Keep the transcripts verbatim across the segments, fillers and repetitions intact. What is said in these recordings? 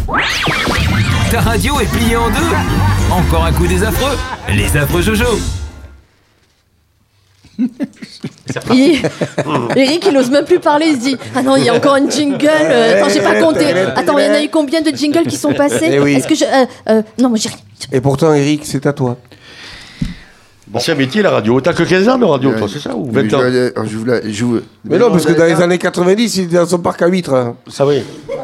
Ta radio est pliée en deux. Encore un coup des affreux. Les affreux Jojo. Il... Eric, il ose même plus parler. Il se dit ah non, il y a encore une jingle. Euh, attends, j'ai pas compté. Attends, il y en a eu combien de jingles qui sont passés? Eh oui. Est-ce que je euh, euh, non, moi j'ai rien. Et pourtant, Eric, c'est à toi. Bon. C'est un métier, la radio. T'as que quinze ans de radio, toi, c'est ça? Ou vingt ans? Je, je, je, je, Mais non, parce que dans les années quatre-vingt-dix, il était dans son parc à huîtres. Hein. Ça oui.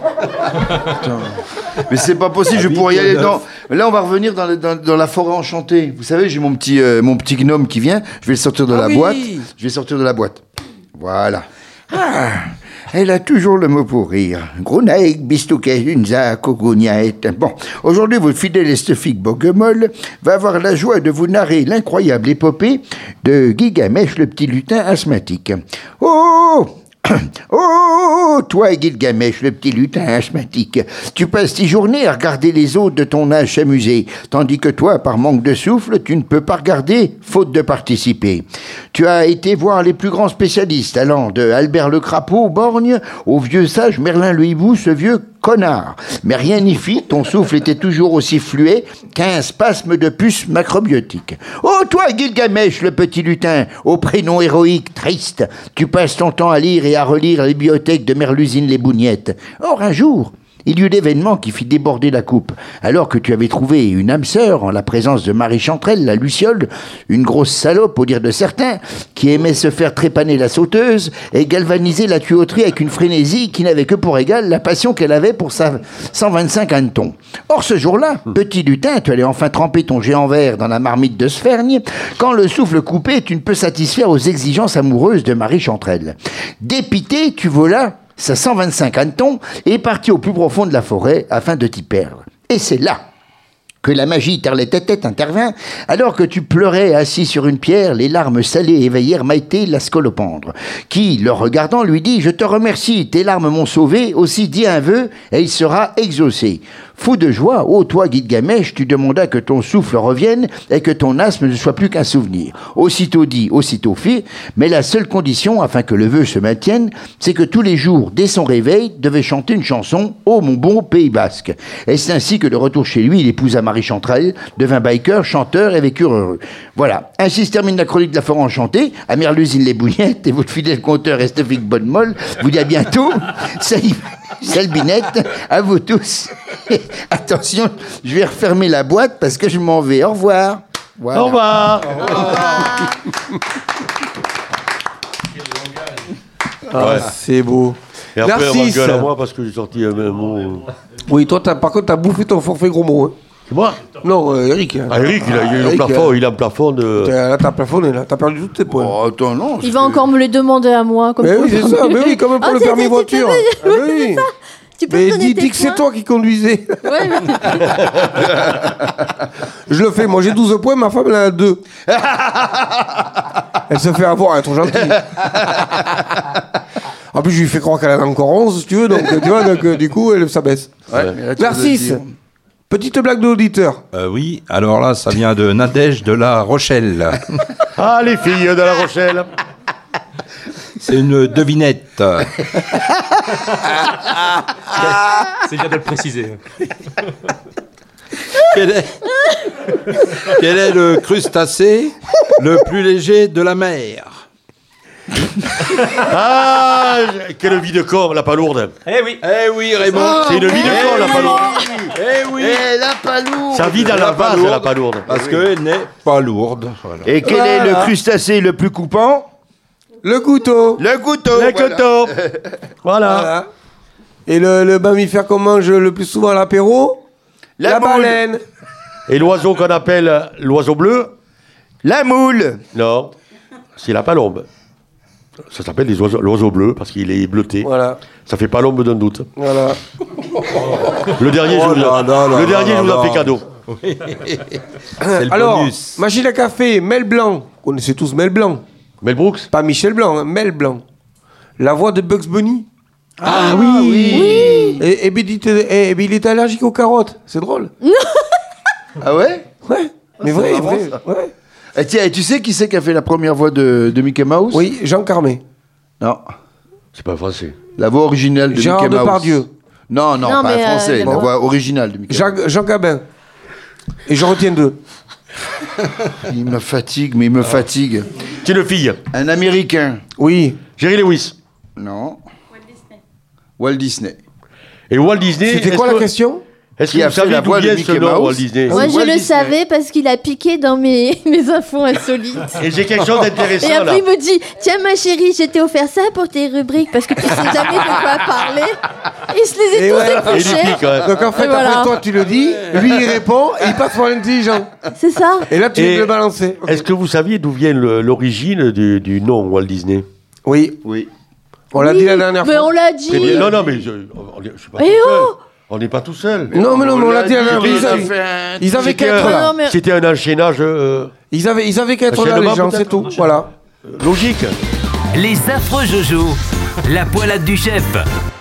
Mais c'est pas possible, je pourrais y aller. Non. Là, on va revenir dans, le, dans, dans la forêt enchantée. Vous savez, j'ai mon petit, euh, mon petit gnome qui vient. Je vais le sortir de ah la oui. boîte. Je vais sortir de la boîte. Voilà. Ah, elle a toujours le mot pour rire. Grounaïk, bistouquet, unza, cogognaette. Bon, aujourd'hui, votre fidèle esthétique Bogomol va avoir la joie de vous narrer l'incroyable épopée de Gilgamesh, le petit lutin asthmatique. Oh! Oh, toi, Gilgamesh, le petit lutin asthmatique, tu passes tes journées à regarder les autres de ton âge s'amuser, tandis que toi, par manque de souffle, tu ne peux pas regarder, faute de participer. Tu as été voir les plus grands spécialistes, allant de Albert le Crapaud, Borgne, au vieux sage Merlin le Hibou, ce vieux connard. Mais rien n'y fit, ton souffle était toujours aussi fluet qu'un spasme de puce macrobiotique. Oh, toi, Gilgamesh, le petit lutin, au prénom héroïque triste, tu passes ton temps à lire et à relire la bibliothèque de Merlusine les Bougnettes. Or, un jour, il y eut l'événement qui fit déborder la coupe. Alors que tu avais trouvé une âme sœur en la présence de Marie Chanterelle, la Luciole, une grosse salope au dire de certains, qui aimait se faire trépaner la sauteuse et galvaniser la tuyauterie avec une frénésie qui n'avait que pour égale la passion qu'elle avait pour sa cent vingt-cinq hannetons. Or ce jour-là, petit lutin, tu allais enfin tremper ton géant vert dans la marmite de Sfergne, quand le souffle coupé, tu ne peux satisfaire aux exigences amoureuses de Marie Chanterelle. Dépité, tu volas sa cent vingt-cinq hannetons est parti au plus profond de la forêt afin de t'y perdre. Et c'est là que la magie Terre-les-Tête intervint, alors que tu pleurais assis sur une pierre, les larmes salées éveillèrent Maïté la scolopendre, qui, le regardant, lui dit « Je te remercie, tes larmes m'ont sauvé, aussi dis un vœu, et il sera exaucé. » Fou de joie, ô toi Gilgamesh, tu demandas que ton souffle revienne et que ton asthme ne soit plus qu'un souvenir. Aussitôt dit, aussitôt fait, mais la seule condition, afin que le vœu se maintienne, c'est que tous les jours, dès son réveil, devait chanter une chanson « Ô mon bon Pays Basque ». Et c'est ainsi que de retour chez lui, il épousa Marie Chanterelle, devint biker, chanteur et vécurent heureux. Voilà, ainsi se termine la chronique de la forêt enchantée, à Merlusine les Bougnettes, et votre fidèle conteur Esthétique Bonne-Molle vous dit à bientôt. Salut, Salbinette, à vous tous. Attention, je vais refermer la boîte parce que je m'en vais. Au revoir. Voilà. Au revoir. Au revoir. Ah, ouais. C'est beau. Et après, Narcisse. on m'engueule à moi parce que j'ai sorti un mot. Oui, toi, t'as, par contre, t'as bouffé ton forfait gros mot. Hein. C'est moi? Non, euh, Eric. Ah, Eric, il a, il a Eric, le plafond, euh, il a un plafond de. Là, t'as plafonné, là. T'as perdu tous tes points. Oh, attends, non. Il va encore me les demander à moi. Comme Mais pour oui, le c'est ça. permis. Mais oui, quand même pour Ah, le c'est- permis c'est- voiture. c'est- Ah, mais oui. Tu peux Mais me donner dis, tes dis que c'est points toi qui conduisais. Ouais, mais- Je le fais. Moi, j'ai douze points, ma femme, elle en a deux. Elle se fait avoir, elle est trop gentille. En plus, je lui fais croire qu'elle en a encore onze, si tu veux. Donc, tu vois, donc, euh, du coup, elle s'abaisse. Ouais, mais là, tu Narcisse, dois dire. petite blague de l'auditeur. Euh, oui, alors là, ça vient de Nadège de La Rochelle. Ah, les filles de La Rochelle. C'est une devinette. C'est bien de le préciser. Quel est, quel est le crustacé le plus léger de la mer? Ah, quelle vie de con, la palourde. Eh oui. Eh oui, Raymond. C'est une vie de con, la palourde. Eh oui. Eh, la palourde. Ça vit dans la vase, la palourde. Parce qu'elle n'est pas lourde. Voilà. Et quel Voilà. est le crustacé le plus coupant? Le couteau. Le couteau. Le voilà. coteau. Voilà. Voilà. Et le, le mammifère qu'on mange le plus souvent à l'apéro? La La moule. baleine. Et l'oiseau qu'on appelle l'oiseau bleu? La moule. Non, c'est la palombe. Ça s'appelle les oiseaux- l'oiseau bleu parce qu'il est bleuté. Voilà. Ça fait palombe d'un doute. Voilà. Le dernier, Oh je vous, non, non, non, le dernier, non, je vous en non. fais cadeau. C'est le Alors, bonus. machine à café, Mel Blanc. Vous connaissez tous Mel Blanc. Mel Brooks? Pas Michel Blanc, hein, Mel Blanc. La voix de Bugs Bunny. Ah, oui. Et, et, puis, il était- et- et puis, il était allergique aux carottes. C'est drôle. Ah ouais? Ouais. Mais c'est vrai, marrant, vrai. ça. Ouais. Et tiens, et tu sais qui c'est qui a fait la première voix de, de Mickey Mouse? Oui, Jean Carmé. Non. C'est pas français. La voix originale de Gérard Mickey Mouse. Depardieu. Non, non, Non, pas mais, un français, euh, la bon. voix originale de Michael. Jacques, Jean Gabin. Et je retiens deux. Il me fatigue, mais il me fatigue. C'est une fille. Un Américain. Oui. Jerry Lewis. Non. Walt Disney. Et Walt Disney. C'était est-ce quoi que- la question? Est-ce Qui que a vous fait savez la d'où voix de vient ce Mickey nom, Mouse? Walt Disney? Moi, je Walt le Disney. savais parce qu'il a piqué dans mes, mes infos insolites. Et j'ai quelque chose d'intéressant Et après, là. il me dit Tiens, ma chérie, je t'ai offert ça pour tes rubriques parce que tu sais jamais de quoi parler. Il se les Et est tous ouais. Et il est épluchés. pique, ouais. Donc en fait, Et voilà. après toi, tu le dis, lui il répond et il passe pour l'intelligent. C'est ça. Et là, tu Et- viens de le balancer. Est-ce que vous saviez d'où vient le- l'origine du, du nom Walt Disney? Oui, Oui. on l'a Oui, dit la dernière mais fois. on l'a dit. Très bien. Non, non, mais je, on est- je suis pas Eh tout seul. oh On n'est pas tout seul. Non, mais non, mais on l'a dit la dernière Il fois. a Ils fait avaient- un- Ils avaient C'était qu'à être un- Non, là. mais- C'était un enchaînage euh, Ils avaient, ils avaient qu'à être là, Enchaînement, les gens, c'est peut-être tout. Voilà. logique. Les affreux Jojo. La poilade du chef.